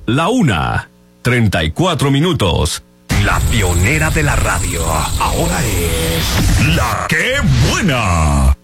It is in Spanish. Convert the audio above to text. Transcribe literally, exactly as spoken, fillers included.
La una, treinta y cuatro minutos. La pionera de la radio, ahora es La Qué Buena.